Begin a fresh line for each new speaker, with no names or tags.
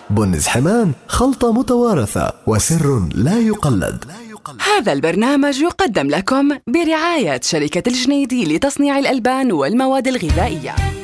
بنز حمان، خلطة متوارثة وسر لا يقلد.
هذا البرنامج يقدم لكم برعاية شركة الجنيدي لتصنيع الألبان والمواد الغذائية.